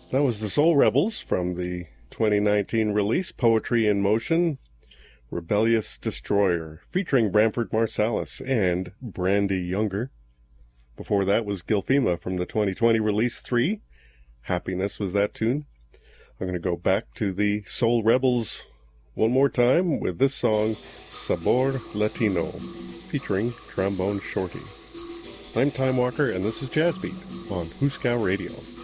That was the Soul Rebels from the 2019 release, Poetry in Motion, Rebellious Destroyer, featuring Branford Marsalis and Brandy Younger. Before that was Gilfima from the 2020 release 3, Happiness was that tune. I'm going to go back to the Soul Rebels one more time with this song, Sabor Latino, featuring Trombone Shorty. I'm Time Walker, and this is Jazz Beat on Huskow Radio.